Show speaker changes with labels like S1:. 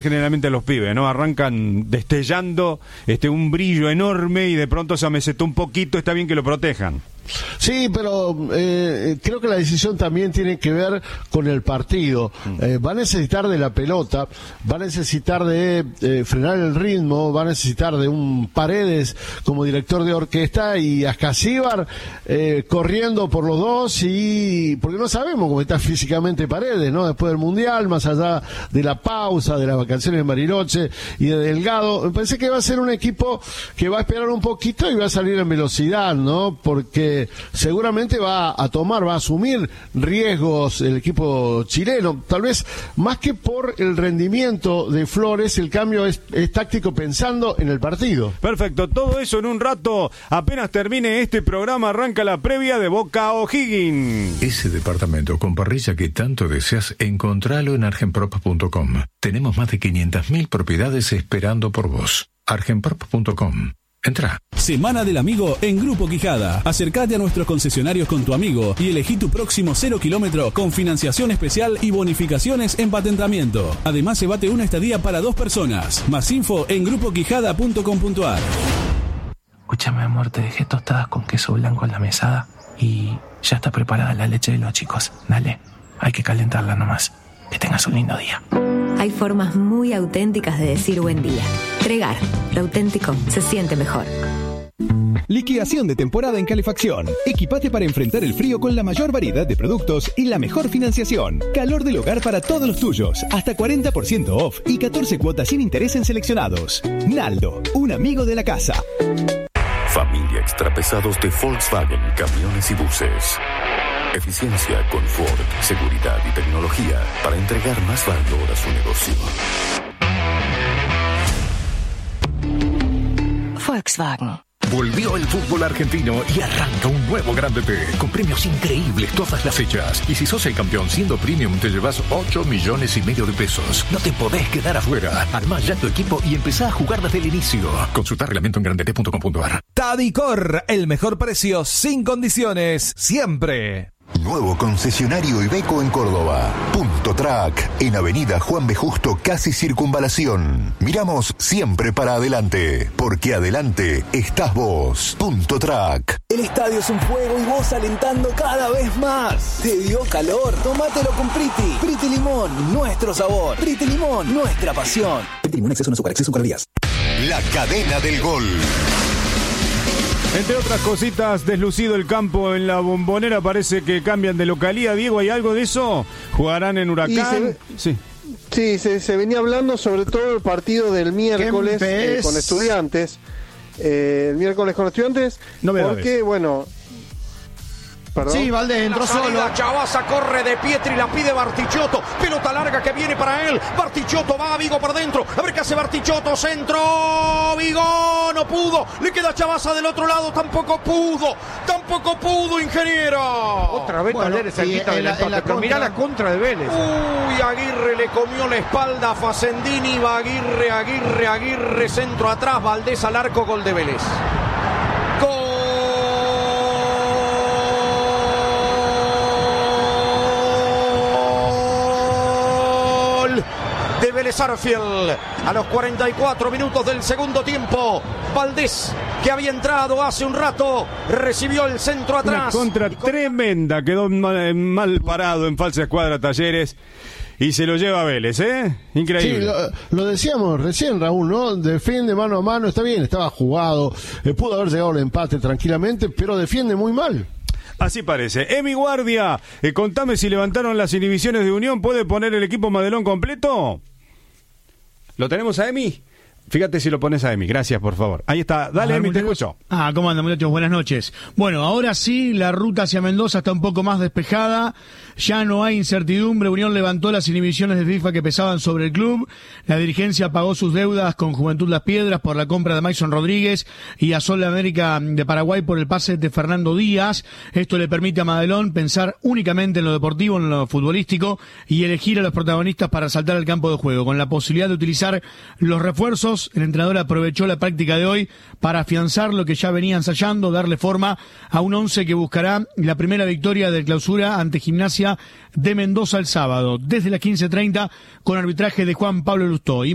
S1: generalmente a los pibes, ¿no? Arrancan destellando un brillo enorme y de pronto se amesetó un poquito, está bien que lo protejan.
S2: Sí, pero creo que la decisión también tiene que ver con el partido. Va a necesitar de la pelota, va a necesitar de frenar el ritmo, va a necesitar de un Paredes como director de orquesta y Ascasíbar corriendo por los dos, y porque no sabemos cómo está físicamente Paredes, ¿no? Después del Mundial, más allá de la pausa, de las vacaciones de Bariloche y de Delgado, me parece que va a ser un equipo que va a esperar un poquito y va a salir en velocidad, ¿no? Porque seguramente va a asumir riesgos el equipo chileno, tal vez más que por el rendimiento de Flores, el cambio es táctico pensando en el partido.
S1: Perfecto, todo eso en un rato, apenas termine este programa, arranca la previa de Boca O'Higgins.
S3: Ese departamento con parrilla que tanto deseas, encontralo en argenprop.com. Tenemos más de 500.000 propiedades esperando por vos. argenprop.com. Entra.
S4: Semana del Amigo en Grupo Quijada. Acércate a nuestros concesionarios con tu amigo y elegí tu próximo 0 kilómetro con financiación especial y bonificaciones en patentamiento. Además, se bate una estadía para 2 personas. Más info en grupoquijada.com.ar.
S5: Escúchame, amor, te dejé tostadas con queso blanco en la mesada y ya está preparada la leche de los chicos. Dale, hay que calentarla nomás. Que tengas un lindo día.
S6: Hay formas muy auténticas de decir buen día. Tregar, lo auténtico se siente mejor.
S7: Liquidación de temporada en calefacción. Equipate para enfrentar el frío con la mayor variedad de productos y la mejor financiación. Calor del hogar para todos los tuyos. Hasta 40% off y 14 cuotas sin interés en seleccionados. Naldo, un amigo de la casa.
S8: Familia Extrapesados de Volkswagen, camiones y buses. Eficiencia, confort, seguridad y tecnología para entregar más valor a su negocio.
S9: Volkswagen.
S3: Volvió el fútbol argentino y arranca un nuevo Grande P, con premios increíbles todas las fechas. Y si sos el campeón siendo premium, te llevas 8,5 millones de pesos. No te podés quedar afuera. Armá ya tu equipo y empezá a jugar desde el inicio. Consulta reglamento en grandep.com.ar.
S10: Tadicor, el mejor precio sin condiciones, siempre.
S8: Nuevo concesionario Iveco en Córdoba. Punto Track, en Avenida Juan B. Justo, casi Circunvalación. Miramos siempre para adelante, porque adelante estás vos. Punto Track.
S11: El estadio es un fuego y vos alentando cada vez más. ¿Te dio calor? Tómatelo con Priti. Priti Limón, nuestro sabor. Priti Limón, nuestra pasión. Priti Limón, exceso en azúcar, exceso en calorías.
S8: La cadena del gol.
S1: Entre otras cositas, deslucido el campo en la Bombonera, parece que cambian de localía. Diego, ¿hay algo de eso? ¿Jugarán en Huracán?
S12: Sí, se venía hablando sobre todo el partido del miércoles con Estudiantes. El miércoles con Estudiantes, porque, bueno... Perdón.
S13: Sí, Valdés entró solo.
S14: Chavasa corre de Pietri, la pide Bartichotto. Pelota larga que viene para él. Bartichotto va a Vigo por dentro. A ver qué hace Bartichotto. Centro. Vigo no pudo. Le queda Chavasa del otro lado. Tampoco pudo, ingeniero.
S13: Otra vez Talleres cerquita del empate. Pero mirá la contra de Vélez.
S14: Uy, Aguirre le comió la espalda a Facendini. Va Aguirre. Centro atrás. Valdés al arco. Gol de Vélez. De Vélez Arfield a los 44 minutos del segundo tiempo. Valdés, que había entrado hace un rato, recibió el centro atrás.
S1: Una contra tremenda, quedó mal parado en falsa escuadra Talleres y se lo lleva a Vélez, Increíble.
S2: Sí, lo decíamos recién, Raúl, ¿no? Defiende mano a mano, está bien, estaba jugado, pudo haber llegado al empate tranquilamente, pero defiende muy mal.
S1: Así parece. Emi Guardia, contame si levantaron las inhibiciones de Unión. ¿Puede poner el equipo Madelón completo? ¿Lo tenemos a Emi? Fíjate si lo pones a Emi. Gracias, por favor. Ahí está. Dale, Emi, te escucho.
S15: ¿Cómo andan, muchachos? Buenas noches. Bueno, ahora sí, la ruta hacia Mendoza está un poco más despejada. Ya no hay incertidumbre. Unión levantó las inhibiciones de FIFA que pesaban sobre el club. La dirigencia pagó sus deudas con Juventud Las Piedras por la compra de Mason Rodríguez y a Sol de América de Paraguay por el pase de Fernando Díaz. Esto le permite a Madelón pensar únicamente en lo deportivo, en lo futbolístico y elegir a los protagonistas para saltar al campo de juego. Con la posibilidad de utilizar los refuerzos, el entrenador aprovechó la práctica de hoy para afianzar lo que ya venía ensayando, darle forma a un 11 que buscará la primera victoria del Clausura ante Gimnasia de Mendoza el sábado, desde las 15:30, con arbitraje de Juan Pablo Lustó.